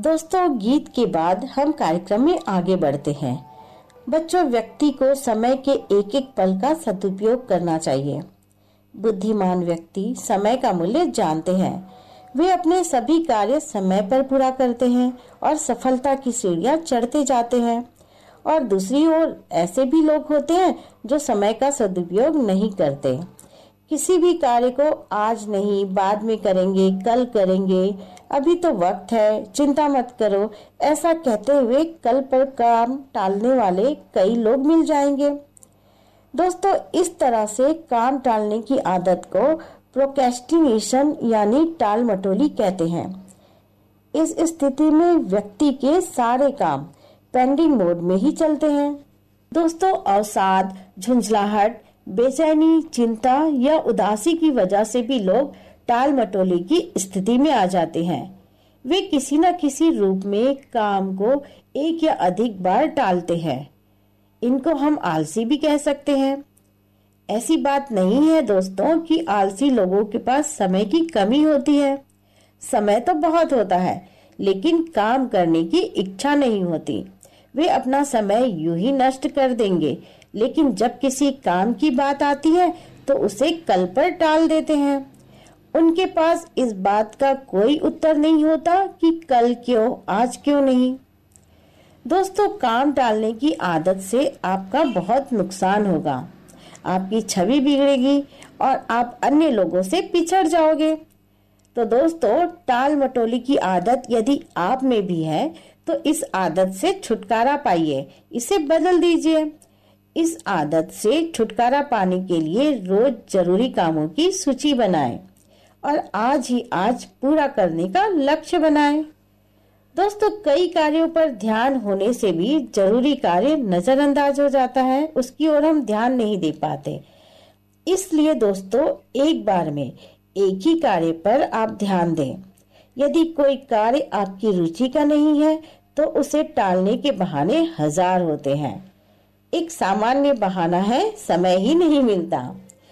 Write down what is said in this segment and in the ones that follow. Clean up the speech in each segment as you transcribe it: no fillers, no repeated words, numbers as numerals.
दोस्तों, गीत के बाद हम कार्यक्रम में आगे बढ़ते हैं। बच्चों, व्यक्ति को समय के एक एक पल का सदुपयोग करना चाहिए। बुद्धिमान व्यक्ति समय का मूल्य जानते हैं। वे अपने सभी कार्य समय पर पूरा करते हैं और सफलता की सीढ़ियां चढ़ते जाते हैं। और दूसरी ओर ऐसे भी लोग होते हैं जो समय का सदुपयोग नहीं करते। किसी भी कार्य को आज नहीं, बाद में करेंगे, कल करेंगे, अभी तो वक्त है, चिंता मत करो, ऐसा कहते हुए कल पर काम टालने वाले कई लोग मिल जाएंगे। दोस्तों, इस तरह से काम टालने की आदत को प्रोक्रेस्टिनेशन यानी टाल मटोली कहते हैं। इस स्थिति में व्यक्ति के सारे काम पेंडिंग मोड में ही चलते हैं। दोस्तों, अवसाद, झुंझलाहट, बेचैनी, चिंता या उदासी की वजह से भी लोग टाल मटोली की स्थिति में आ जाते हैं। वे किसी न किसी रूप में काम को एक या अधिक बार टालते हैं। इनको हम आलसी भी कह सकते हैं। ऐसी बात नहीं है दोस्तों कि आलसी लोगों के पास समय की कमी होती है। समय तो बहुत होता है, लेकिन काम करने की इच्छा नहीं होती। वे अपना समय यूं ही नष्ट कर देंगे, लेकिन जब किसी काम की बात आती है तो उसे कल पर टाल देते हैं। उनके पास इस बात का कोई उत्तर नहीं होता कि कल क्यों, आज क्यों नहीं। दोस्तों, काम टालने की आदत से आपका बहुत नुकसान होगा। आपकी छवि बिगड़ेगी और आप अन्य लोगों से पिछड़ जाओगे। तो दोस्तों, टाल मटोली की आदत यदि आप में भी है तो इस आदत से छुटकारा पाइए, इसे बदल दीजिए। इस आदत से छुटकारा पाने के लिए रोज जरूरी कामों की सूची बनाएं और आज ही आज पूरा करने का लक्ष्य बनाएं। दोस्तों, कई कार्यों पर ध्यान होने से भी जरूरी कार्य नजरअंदाज हो जाता है, उसकी ओर हम ध्यान नहीं दे पाते। इसलिए दोस्तों, एक बार में एक ही कार्य पर आप ध्यान दें। यदि कोई कार्य आपकी रुचि का नहीं है तो उसे टालने के बहाने हजार होते हैं। एक सामान्य बहाना है समय ही नहीं मिलता,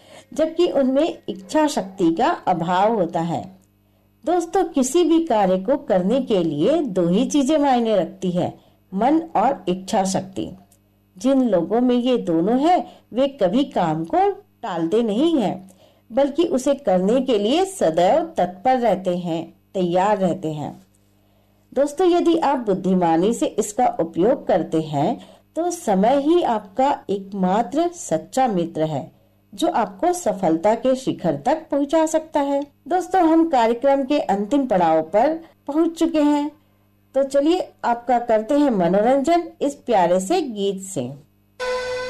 जबकि उनमें इच्छा शक्ति का अभाव होता है। दोस्तों, किसी भी कार्य को करने के लिए दो ही चीजें मायने रखती है, मन और इच्छा शक्ति। जिन लोगों में ये दोनों है वे कभी काम को टालते नहीं हैं, बल्कि उसे करने के लिए सदैव तत्पर रहते हैं, तैयार रहते हैं। दोस्तों, यदि आप बुद्धिमानी से इसका उपयोग करते हैं तो समय ही आपका एकमात्र सच्चा मित्र है जो आपको सफलता के शिखर तक पहुंचा सकता है। दोस्तों, हम कार्यक्रम के अंतिम पड़ाव पर पहुंच चुके हैं, तो चलिए आपका करते हैं मनोरंजन इस प्यारे से गीत से।